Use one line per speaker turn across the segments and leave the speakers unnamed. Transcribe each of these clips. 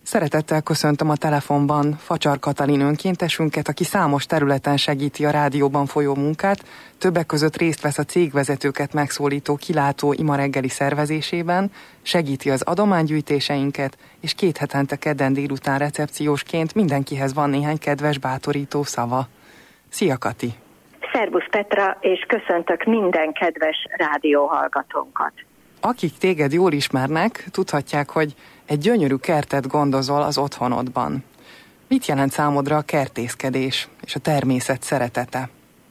Szeretettel köszöntöm a telefonban Facsar Katalin önkéntesünket, aki számos területen segíti a rádióban folyó munkát, többek között részt vesz a cégvezetőket megszólító kilátó ima reggeli szervezésében, segíti az adománygyűjtéseinket, és 2 hetente kedden délután recepciósként mindenkihez van néhány kedves bátorító szava. Szia, Kati!
Szervusz, Petra, és köszöntök minden kedves rádióhallgatónkat!
Akik téged jól ismernek, tudhatják, hogy egy gyönyörű kertet gondozol az otthonodban. Mit jelent számodra a kertészkedés és a természet szeretete?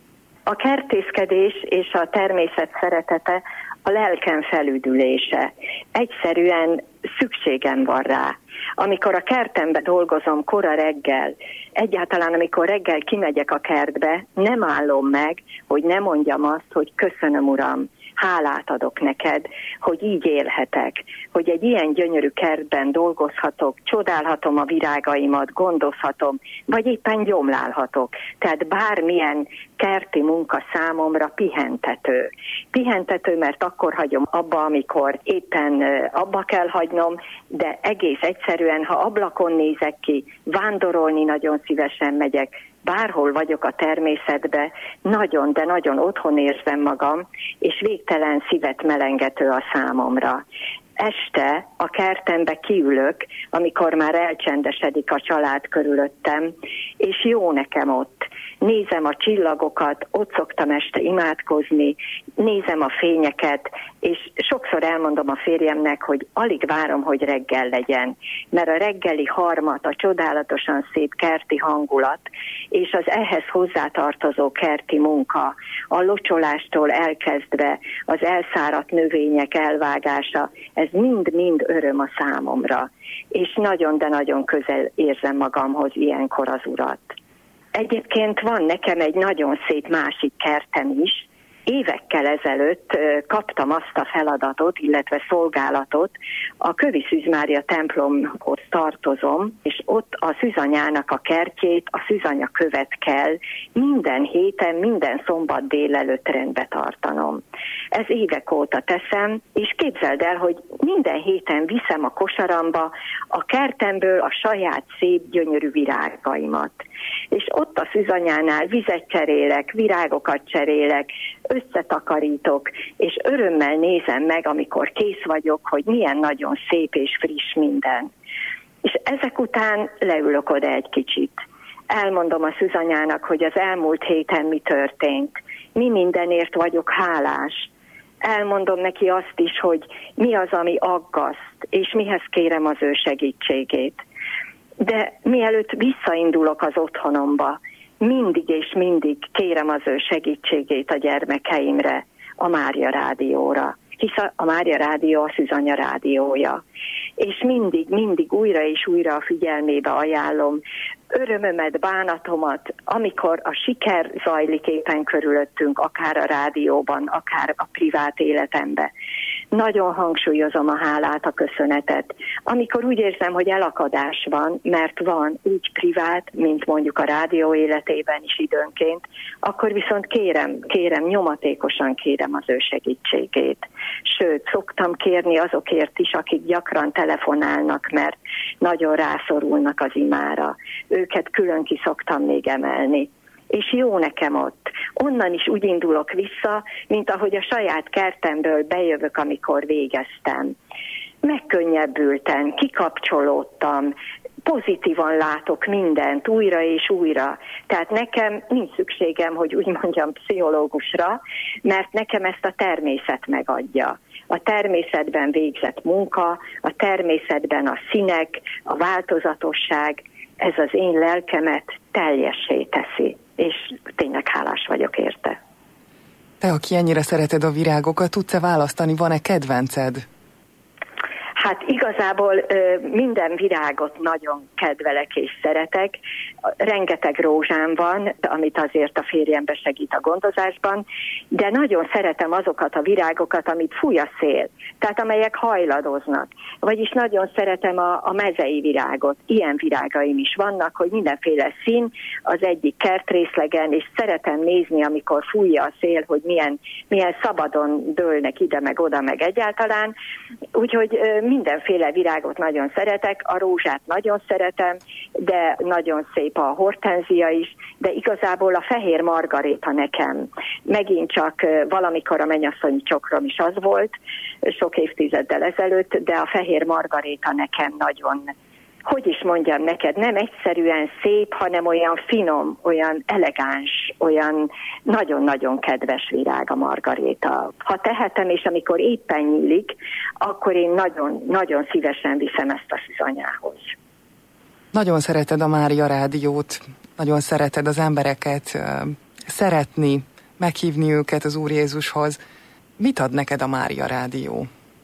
A kertészkedés és a természet szeretete a lelkem felüdülése. Egyszerűen szükségem van rá. Amikor a kertembe dolgozom kora reggel, egyáltalán amikor reggel kimegyek a kertbe, nem állom meg, hogy ne mondjam azt, hogy köszönöm, Uram, hálát adok neked, hogy így élhetek, hogy egy ilyen gyönyörű kertben dolgozhatok, csodálhatom a virágaimat, gondozhatom, vagy éppen gyomlálhatok. Tehát bármilyen kerti munka számomra pihentető. Pihentető, mert akkor hagyom abba, amikor éppen abba kell hagynom, de egész egyszerűen, ha ablakon nézek ki, vándorolni nagyon szívesen megyek, bárhol vagyok a természetbe, nagyon, de nagyon otthon érzem magam, és végtelen szívet melengető a számomra. Este a kertembe kiülök, amikor már elcsendesedik a család körülöttem, és jó nekem ott. Nézem a csillagokat, ott szoktam este imádkozni, nézem a fényeket, és sokszor elmondom a férjemnek, hogy alig várom, hogy reggel legyen, mert a reggeli harmat, a csodálatosan szép kerti hangulat, és az ehhez hozzátartozó kerti munka, a locsolástól elkezdve az elszáradt növények elvágása, ez mind-mind öröm a számomra, és nagyon, de nagyon közel érzem magamhoz ilyenkor az Urat. Egyébként van nekem egy nagyon szép másik kertem is. Évekkel ezelőtt kaptam azt a feladatot, illetve szolgálatot, a Kövi Szűz Mária templomhoz tartozom, és ott a Szűzanyának a kertjét, a szűzanyakövet kell minden héten, minden szombat délelőtt rendbe tartanom. Ez évek óta teszem, és képzeld el, hogy minden héten viszem a kosaramba a kertemből a saját szép, gyönyörű virágaimat. És ott a Szűzanyánál vizet cserélek, virágokat cserélek, összetakarítok, és örömmel nézem meg, amikor kész vagyok, hogy milyen nagyon szép és friss minden. És ezek után leülök oda egy kicsit. Elmondom a Szűzanyának, hogy az elmúlt héten mi történt, mi mindenért vagyok hálás. Elmondom neki azt is, hogy mi az, ami aggaszt, és mihez kérem az ő segítségét. De mielőtt visszaindulok az otthonomba, mindig és mindig kérem az ő segítségét a gyermekeimre, a Mária Rádióra, hisz a Mária Rádió a Szűzanya rádiója. És mindig újra és újra a figyelmébe ajánlom örömömet, bánatomat, amikor a siker zajlik éppen körülöttünk, akár a rádióban, akár a privát életemben. Nagyon hangsúlyozom a hálát, a köszönetet. Amikor úgy érzem, hogy elakadás van, mert van úgy privát, mint mondjuk a rádió életében is időnként, akkor viszont kérem, nyomatékosan kérem az ő segítségét. Sőt, szoktam kérni azokért is, akik gyakran telefonálnak, mert nagyon rászorulnak az imára. Őket külön ki szoktam még emelni. És jó nekem ott. Onnan is úgy indulok vissza, mint ahogy a saját kertemből bejövök, amikor végeztem. Megkönnyebbültem, kikapcsolódtam, pozitívan látok mindent újra és újra. Tehát nekem nincs szükségem, hogy úgy mondjam, pszichológusra, mert nekem ezt a természet megadja. A természetben végzett munka, a természetben a színek, a változatosság, ez az én lelkemet teljessé teszi, és tényleg hálás vagyok érte.
Te, aki ennyire szereted a virágokat, tudsz-e választani, van-e kedvenced?
Hát igazából minden virágot nagyon kedvelek és szeretek. Rengeteg rózsám van, amit azért a férjembe segít a gondozásban, de nagyon szeretem azokat a virágokat, amit fúj a szél, tehát amelyek hajladoznak. Vagyis nagyon szeretem a mezei virágot. Ilyen virágaim is vannak, hogy mindenféle szín az egyik kertrészlegen, és szeretem nézni, amikor fújja a szél, hogy milyen szabadon dőlnek ide meg oda meg egyáltalán. Úgyhogy mindenféle virágot nagyon szeretek, a rózsát nagyon szeretem, de nagyon szép a hortenzia is, de igazából a fehér margaréta nekem. Megint csak valamikor a mennyasszonyi csokrom is az volt, sok évtizeddel ezelőtt, de a fehér margaréta nekem nagyon, hogy is mondjam neked, nem egyszerűen szép, hanem olyan finom, olyan elegáns, olyan nagyon-nagyon kedves virág a margaréta. Ha tehetem, és amikor éppen nyílik, akkor én nagyon szívesen viszem ezt a szűzanyához.
Nagyon szereted a Mária Rádiót, nagyon szereted az embereket szeretni, meghívni őket az Úr Jézushoz. Mit ad neked a Mária Rádió?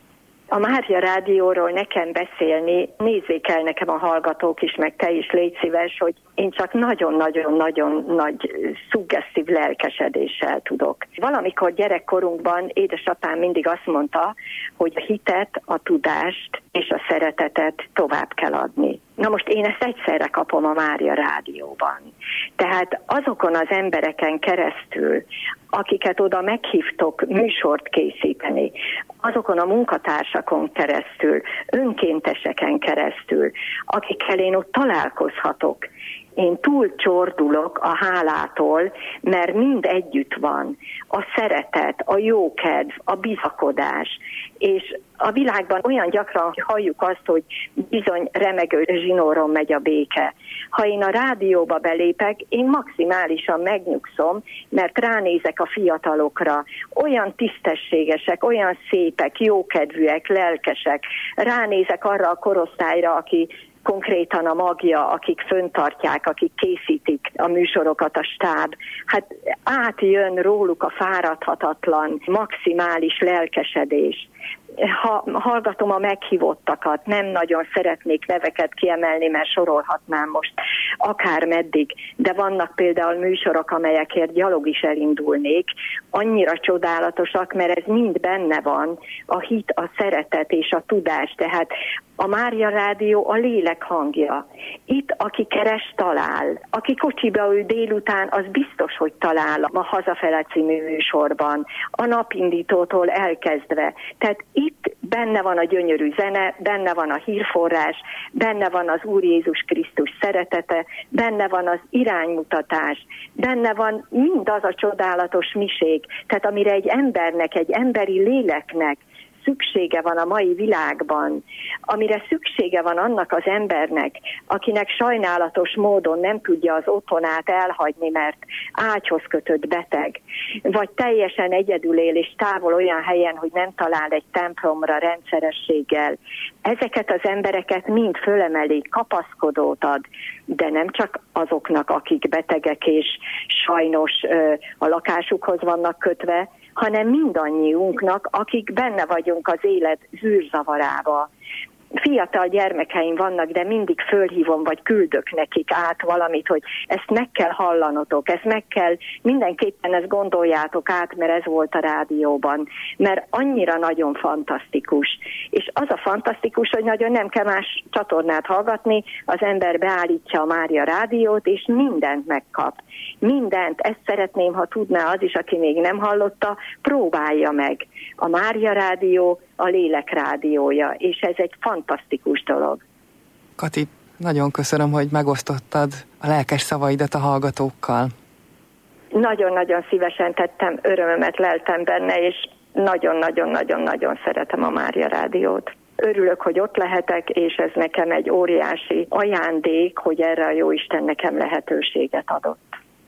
A Mária Rádióról nekem beszélni, nézzék el nekem a hallgatók is, meg te is légy szíves, hogy én csak nagyon-nagyon-nagyon nagy szuggesztív lelkesedéssel tudok. Valamikor gyerekkorunkban édesapám mindig azt mondta, hogy a hitet, a tudást és a szeretetet tovább kell adni. Na most én ezt egyszerre kapom a Mária Rádióban. Tehát azokon az embereken keresztül, akiket oda meghívtok műsort készíteni, azokon a munkatársakon keresztül, önkénteseken keresztül, akikkel én ott találkozhatok, én túl csordulok a hálától, mert mind együtt van. A szeretet, a jókedv, a bizakodás, és a világban olyan gyakran halljuk azt, hogy bizony remegő zsinóron megy a béke. Ha én a rádióba belépek, én maximálisan megnyugszom, mert ránézek a fiatalokra. Olyan tisztességesek, olyan szépek, jókedvűek, lelkesek. Ránézek arra a korosztályra, aki konkrétan a magja, akik föntartják, akik készítik a műsorokat, a stáb. Hát átjön róluk a fáradhatatlan, maximális lelkesedés. Ha hallgatom a meghívottakat, nem nagyon szeretnék neveket kiemelni, mert sorolhatnám most akár meddig, de vannak például műsorok, amelyekért gyalog is elindulnék, annyira csodálatosak, mert ez mind benne van, a hit, a szeretet és a tudás, tehát a Mária Rádió a lélek hangja. Itt, aki keres, talál. Aki kocsiba ül délután, az biztos, hogy talál a Hazafele című műsorban, a napindítótól elkezdve. Tehát itt benne van a gyönyörű zene, benne van a hírforrás, benne van az Úr Jézus Krisztus szeretete, benne van az iránymutatás, benne van mindaz a csodálatos miség, tehát amire egy embernek, egy emberi léleknek szüksége van a mai világban, amire szüksége van annak az embernek, akinek sajnálatos módon nem tudja az otthonát elhagyni, mert ágyhoz kötött beteg, vagy teljesen egyedül él és távol olyan helyen, hogy nem talál egy templomra rendszerességgel. Ezeket az embereket mind fölemeli, kapaszkodót ad, de nem csak azoknak, akik betegek és sajnos a lakásukhoz vannak kötve, hanem mindannyiunknak, akik benne vagyunk az élet zűrzavarába. Fiatal gyermekeim vannak, de mindig fölhívom, vagy küldök nekik át valamit, hogy ezt meg kell hallanotok, ezt meg kell, mindenképpen ezt gondoljátok át, mert ez volt a rádióban, mert annyira nagyon fantasztikus. És az a fantasztikus, hogy nagyon nem kell más csatornát hallgatni, az ember beállítja a Mária Rádiót, és mindent megkap. Mindent, ezt szeretném, ha tudná az is, aki még nem hallotta, próbálja meg. A Mária Rádió a lélek rádiója, és ez egy fantasztikus dolog.
Kati, nagyon köszönöm, hogy megosztottad a lelkes szavaidat a hallgatókkal.
Nagyon-nagyon szívesen tettem, örömömet leltem benne, és nagyon-nagyon-nagyon-nagyon szeretem a Mária Rádiót. Örülök, hogy ott lehetek, és ez nekem egy óriási ajándék, hogy erre a Jóisten nekem lehetőséget adott.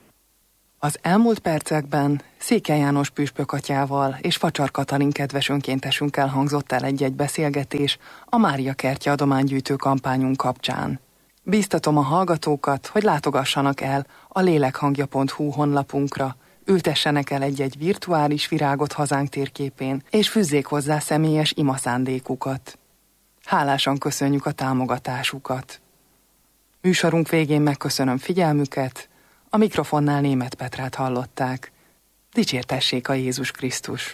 Az elmúlt percekben Székely János püspök atyával és Facsar Katalin kedves önkéntesünkkel hangzott el egy-egy beszélgetés a Mária Kertje adománygyűjtő kampányunk kapcsán. Bíztatom a hallgatókat, hogy látogassanak el a lélekhangja.hu honlapunkra, ültessenek el egy-egy virtuális virágot hazánk térképén, és fűzzék hozzá személyes imaszándékukat. Hálásan köszönjük a támogatásukat. Műsorunk végén megköszönöm figyelmüket, a mikrofonnál Németh Petrát hallották. Dicsértessék a Jézus Krisztus!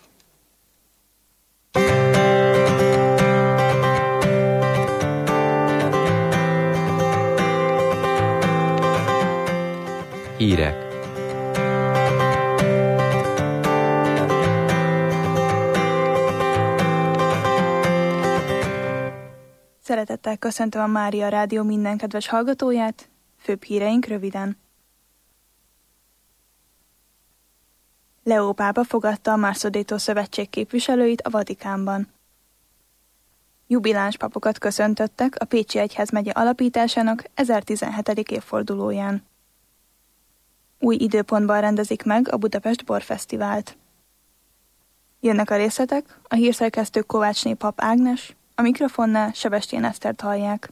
Hírek. Szeretettel köszöntöm a Mária Rádió minden kedves hallgatóját, főbb híreink röviden. Leó pápa fogadta a Marsodétó szövetség képviselőit a Vatikánban. Jubiláns papokat köszöntöttek a Pécsi Egyházmegye alapításának 1017. évfordulóján. Új időpontban rendezik meg a Budapest Borfesztivált. Jönnek a részletek, a hírszerkesztő Kovácsné Pap Ágnes, a mikrofonnál Sebestyén Esztert hallják.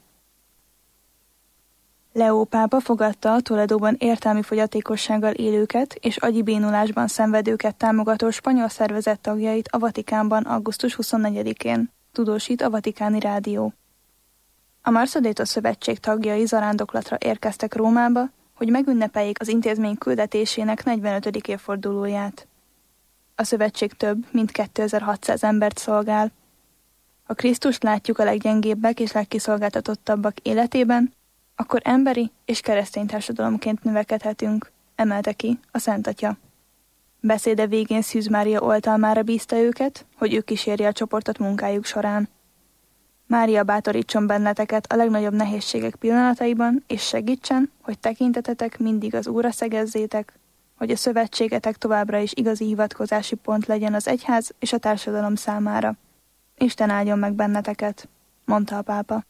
Leó pápa fogadta a Toledóban értelmi fogyatékossággal élőket és agyi bénulásban szenvedőket támogató spanyol szervezet tagjait a Vatikánban augusztus 24-én, tudósít a Vatikáni Rádió. A Marsodétó szövetség tagjai zarándoklatra érkeztek Rómába, hogy megünnepeljék az intézmény küldetésének 45. évfordulóját. A szövetség több mint 2600 embert szolgál. Ha Krisztust látjuk a leggyengébbek és legkiszolgáltatottabbak életében, akkor emberi és keresztény társadalomként növekedhetünk, emelte ki a Szent Atya. Beszéde végén Szűz Mária oltalmára bízta őket, hogy ő kísérje a csoportot munkájuk során. Mária bátorítson benneteket a legnagyobb nehézségek pillanataiban, és segítsen, hogy tekintetetek mindig az Úrra szegezzétek, hogy a szövetségetek továbbra is igazi hivatkozási pont legyen az egyház és a társadalom számára. Isten áldjon meg benneteket, mondta a pápa.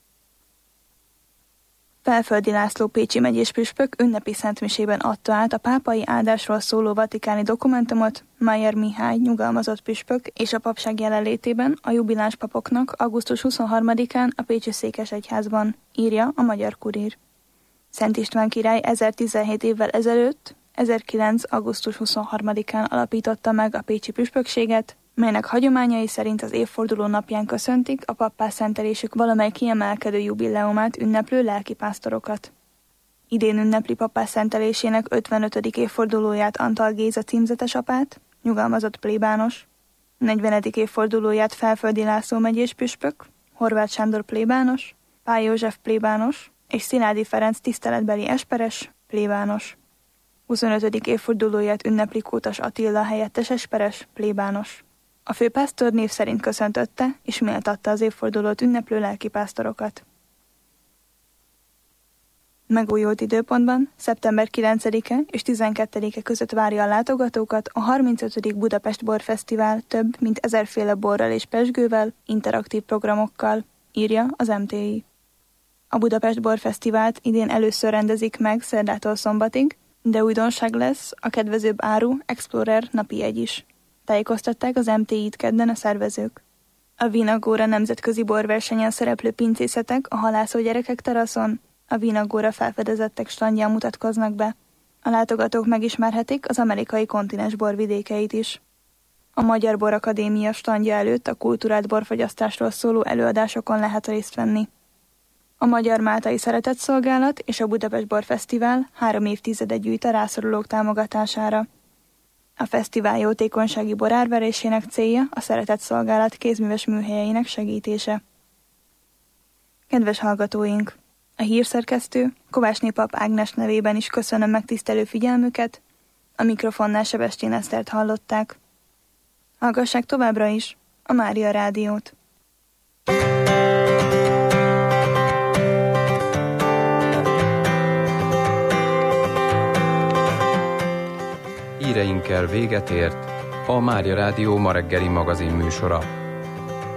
Felföldi László pécsi megyés püspök ünnepi szentmisében adta át a pápai áldásról szóló vatikáni dokumentumot Mayer Mihály nyugalmazott püspök és a papság jelenlétében a jubiláns papoknak augusztus 23-án a Pécsi Székesegyházban, írja a Magyar Kurír. Szent István király 1017 évvel ezelőtt, 1009. augusztus 23-án alapította meg a pécsi püspökséget, melynek hagyományai szerint az évforduló napján köszöntik a pappá szentelésük valamely kiemelkedő jubileumát ünneplő lelkipásztorokat. Idén ünnepli pappá szentelésének 55. évfordulóját Antal Géza címzetes apát, nyugalmazott plébános, 40. évfordulóját Felföldi László megyés püspök, Horváth Sándor plébános, Pál József plébános és Szilágyi Ferenc tiszteletbeli esperes, plébános. 25. évfordulóját ünnepli Kótas Attila helyettes esperes, plébános. A főpásztor név szerint köszöntötte és méltatta az évfordulót ünneplő lelkipásztorokat. Megújult időpontban szeptember 9-e és 12-e között várja a látogatókat a 35. Budapest Borfesztivál több mint 1000 féle borral és pezsgővel, interaktív programokkal, írja az MTI. A Budapest Borfesztivált idén először rendezik meg szerdától szombatig, de újdonság lesz a kedvezőbb áru Explorer napi jegy is. Tájékoztatták az MTI-t kedden a szervezők. A Vinagóra nemzetközi borversenyen szereplő pincészetek a halászó gyerekek teraszon, a Vinagóra felfedezettek standján mutatkoznak be. A látogatók megismerhetik az amerikai kontinens borvidékeit is. A Magyar Borakadémia standja előtt a kulturált borfogyasztásról szóló előadásokon lehet részt venni. A Magyar Máltai Szeretetszolgálat és a Budapest Borfesztivál 3 évtizedet gyűjt a rászorulók támogatására. A fesztivál jótékonysági borárverésének célja a Szeretetszolgálat kézműves műhelyeinek segítése. Kedves hallgatóink! A hírszerkesztő Kovácsné Pap Ágnes nevében is köszönöm megtisztelő figyelmüket, a mikrofonnál Sebestyén Esztert hallották. Hallgassák továbbra is a Mária Rádiót.
Híreinkkel véget ért a Mária Rádió ma reggeli magazin műsora.